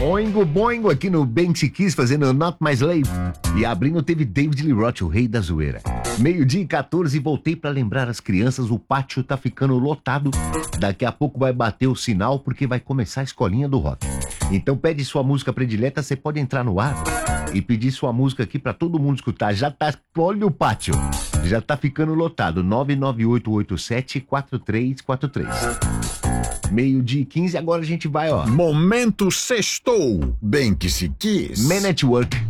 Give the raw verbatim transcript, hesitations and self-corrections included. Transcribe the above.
Oingo boingo aqui no Bem Que Se Quis, fazendo Not My Slave. E abrindo teve David Lee Roth, o rei da zoeira. Meio-dia e quatorze, voltei pra lembrar as crianças, o pátio tá ficando lotado. Daqui a pouco vai bater o sinal porque vai começar a escolinha do rock. Então pede sua música predileta, você pode entrar no ar e pedir sua música aqui pra todo mundo escutar. Já tá, olha o pátio, já tá ficando lotado. nove nove oito oito sete quatro três quatro três. Meio-dia e quinze, agora a gente vai, ó. Momento Sextou, Bem Que Se Quis. Man at Work.